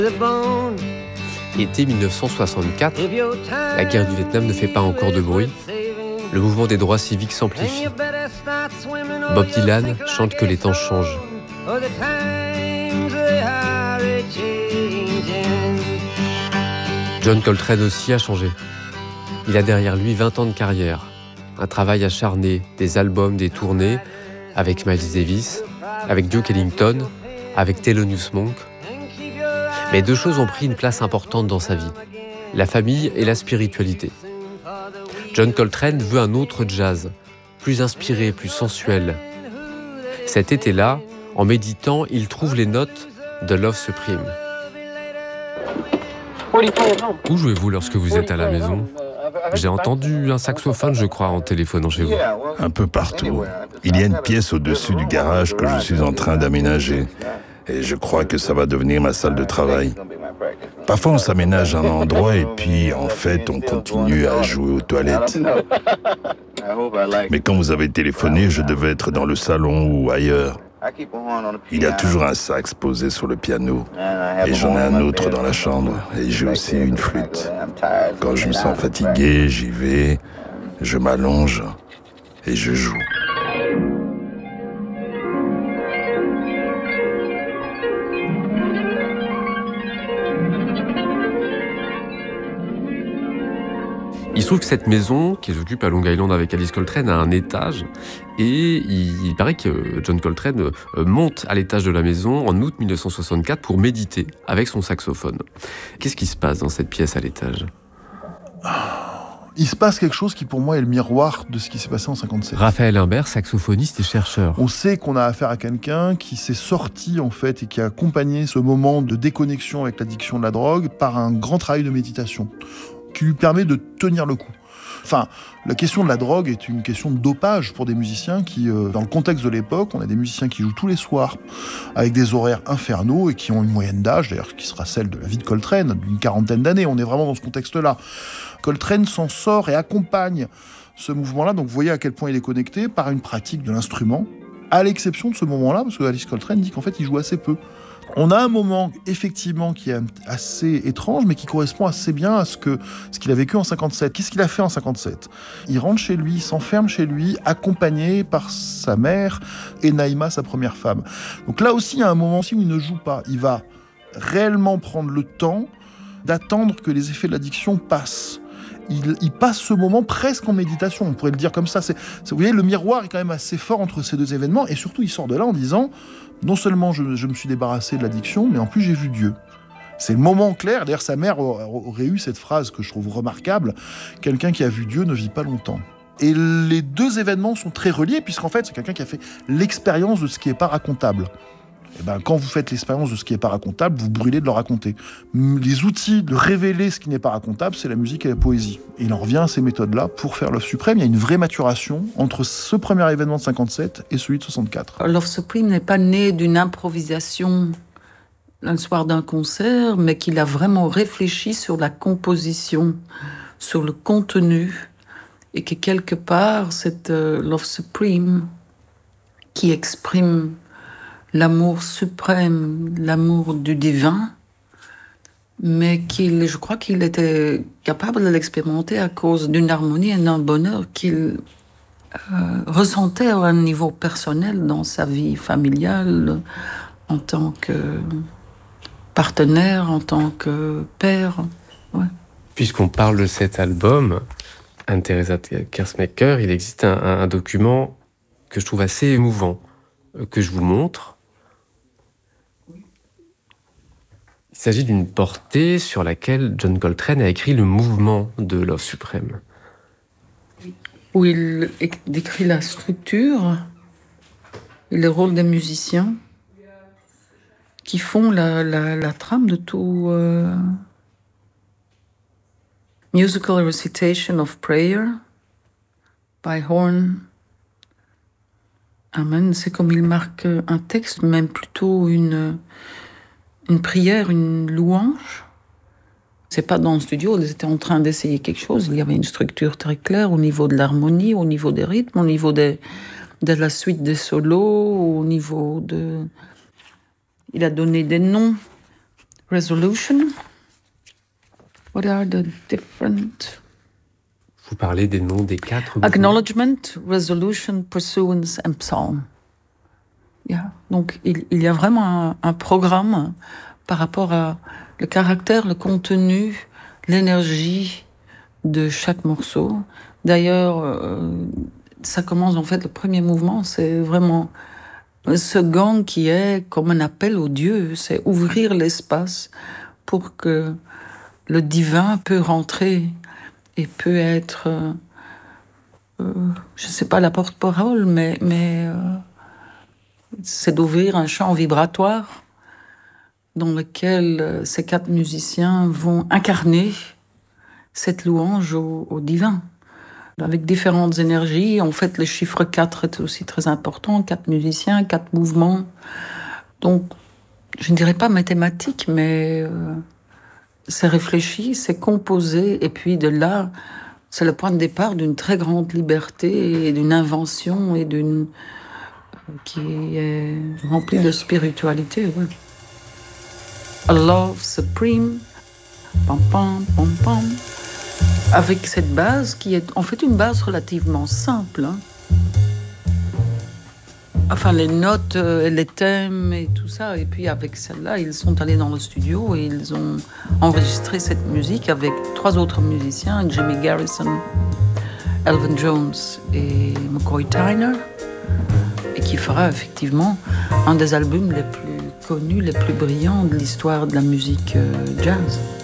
Été 1964, la guerre du Vietnam ne fait pas encore de bruit. Le mouvement des droits civiques s'amplifie. Bob Dylan chante que les temps changent. John Coltrane aussi a changé. Il a derrière lui 20 ans de carrière, un travail acharné, des albums, des tournées, avec Miles Davis, avec Duke Ellington, avec Thelonious Monk. Mais deux choses ont pris une place importante dans sa vie, la famille et la spiritualité. John Coltrane veut un autre jazz, plus inspiré, plus sensuel. Cet été-là, en méditant, il trouve les notes de Love Supreme. Où jouez-vous lorsque vous êtes à la maison ? J'ai entendu un saxophone, je crois, en téléphonant chez vous. Un peu partout. Il y a une pièce au-dessus du garage que je suis en train d'aménager. Et je crois que ça va devenir ma salle de travail. Parfois, on s'aménage un endroit et puis, en fait, on continue à jouer aux toilettes. Mais quand vous avez téléphoné, je devais être dans le salon ou ailleurs. Il y a toujours un sax posé sur le piano. Et j'en ai un autre dans la chambre. Et j'ai aussi une flûte. Quand je me sens fatigué, j'y vais, je m'allonge et je joue. Il se trouve que cette maison, qu'ils occupent à Long Island avec Alice Coltrane, a un étage. Et il paraît que John Coltrane monte à l'étage de la maison en août 1964 pour méditer avec son saxophone. Qu'est-ce qui se passe dans cette pièce à l'étage ? Il se passe quelque chose qui, pour moi, est le miroir de ce qui s'est passé en 57. Raphaël Imbert, saxophoniste et chercheur. On sait qu'on a affaire à quelqu'un qui s'est sorti, en fait, et qui a accompagné ce moment de déconnexion avec l'addiction de la drogue par un grand travail de méditation qui lui permet de tenir le coup. Enfin, la question de la drogue est une question de dopage pour des musiciens qui, dans le contexte de l'époque, on a des musiciens qui jouent tous les soirs avec des horaires infernaux et qui ont une moyenne d'âge, d'ailleurs, qui sera celle de la vie de Coltrane, d'une 40aine d'années. On est vraiment dans ce contexte-là. Coltrane s'en sort et accompagne ce mouvement-là. Donc, vous voyez à quel point il est connecté par une pratique de l'instrument, à l'exception de ce moment-là, parce que Alice Coltrane dit qu'en fait, il joue assez peu. On a un moment, effectivement, qui est assez étrange, mais qui correspond assez bien à ce qu'il a vécu en 57. Qu'est-ce qu'il a fait en 57 ? Il rentre chez lui, il s'enferme chez lui, accompagné par sa mère et Naïma, sa première femme. Donc là aussi, il y a un moment aussi où il ne joue pas. Il va réellement prendre le temps d'attendre que les effets de l'addiction passent. Il passe ce moment presque en méditation, on pourrait le dire comme ça. Vous voyez, le miroir est quand même assez fort entre ces deux événements, et surtout, il sort de là en disant... Non seulement je me suis débarrassé de l'addiction, mais en plus j'ai vu Dieu. C'est le moment clair. D'ailleurs, sa mère aurait eu cette phrase que je trouve remarquable. Quelqu'un qui a vu Dieu ne vit pas longtemps. Et les deux événements sont très reliés, puisqu'en fait, c'est quelqu'un qui a fait l'expérience de ce qui n'est pas racontable. Et ben, quand vous faites l'expérience de ce qui n'est pas racontable, vous brûlez de le raconter. Les outils de révéler ce qui n'est pas racontable, c'est la musique et la poésie. Et il en revient à ces méthodes-là pour faire Love Supreme. Il y a une vraie maturation entre ce premier événement de 57 et celui de 64. Love Supreme n'est pas né d'une improvisation un soir d'un concert, mais qu'il a vraiment réfléchi sur la composition, sur le contenu, et que quelque part, cette Love Supreme qui exprime l'amour suprême, l'amour du divin, mais je crois qu'il était capable de l'expérimenter à cause d'une harmonie et d'un bonheur qu'il ressentait à un niveau personnel dans sa vie familiale, en tant que partenaire, en tant que père. Ouais. Puisqu'on parle de cet album, Anne-Theresa Kersmaker, il existe un document que je trouve assez émouvant, que je vous montre. Il s'agit d'une portée sur laquelle John Coltrane a écrit le mouvement de Love Supreme. Où il décrit la structure et le rôle des musiciens qui font la trame de tout. Musical Recitation of Prayer by Horn. Amen. C'est comme il marque un texte, même plutôt une prière, une louange. C'est pas dans le studio, ils étaient en train d'essayer quelque chose. Il y avait une structure très claire au niveau de l'harmonie, au niveau des rythmes, au niveau de la suite des solos, au niveau de... Il a donné des noms. Resolution. What are the different... Vous parlez des noms des 4 mouvements. Acknowledgement, resolution, pursuance and psalm. Yeah. Donc, il y a vraiment un programme par rapport à le caractère, le contenu, l'énergie de chaque morceau. D'ailleurs, ça commence en fait, le premier mouvement, c'est vraiment ce gong qui est comme un appel au Dieu, c'est ouvrir l'espace pour que le divin peut rentrer et peut être, je ne sais pas la porte-parole, mais c'est d'ouvrir un champ vibratoire dans lequel ces 4 musiciens vont incarner cette louange au divin. Avec différentes énergies. En fait, le chiffre 4 est aussi très important. 4 musiciens, 4 mouvements. Donc, je ne dirais pas mathématique, mais c'est réfléchi, c'est composé. Et puis de là, c'est le point de départ d'une très grande liberté et d'une invention et qui est remplie de spiritualité. Ouais. A love supreme. Pam, pam, pam, pam. Avec cette base qui est en fait une base relativement simple. Hein. Enfin, les notes, les thèmes et tout ça. Et puis avec celle-là, ils sont allés dans le studio et ils ont enregistré cette musique avec 3 autres musiciens, Jimmy Garrison, Elvin Jones et McCoy Tyner, et qui fera effectivement un des albums les plus connus, les plus brillants de l'histoire de la musique jazz.